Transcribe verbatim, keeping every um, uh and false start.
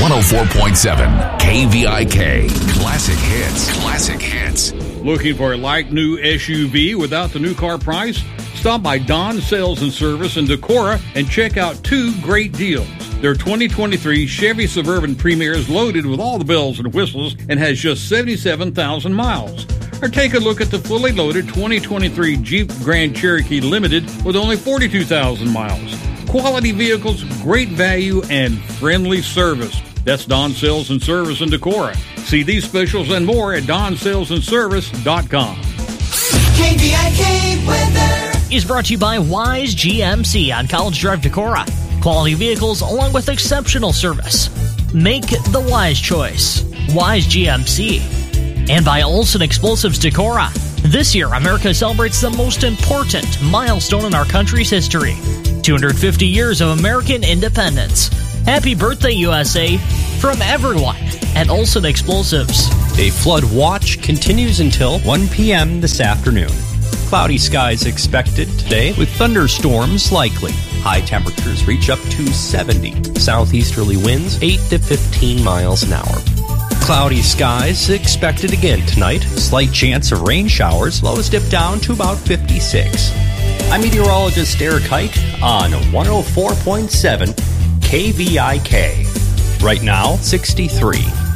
one oh four point seven K V I K. Classic hits. Classic hits. Looking for a like new S U V without the new car price? Stop by Don Sales and Service in Decorah and check out two great deals. Their twenty twenty-three Chevy Suburban Premier is loaded with all the bells and whistles and has just seventy-seven thousand miles. Or take a look at the fully loaded twenty twenty-three Jeep Grand Cherokee Limited with only forty-two thousand miles. Quality vehicles, great value, and friendly service. That's Don Sales and Service in Decorah. See these specials and more at don sales and service dot com. K V I K weather is brought to you by Wise G M C on College Drive, Decorah. Quality vehicles along with exceptional service. Make the wise choice. Wise G M C. And by Olson Explosives, Decorah. This year, America celebrates the most important milestone in our country's history. two hundred fifty years of American independence. Happy birthday, U S A, from everyone at Olson Explosives. A flood watch continues until one p.m. this afternoon. Cloudy skies expected today with thunderstorms likely. High temperatures reach up to seventy. Southeasterly winds eight to fifteen miles an hour. Cloudy skies expected again tonight. Slight chance of rain showers. Lows dip down to about fifty-six. I'm meteorologist Eric Hike on one oh four point seven K V I K. Right now, sixty-three.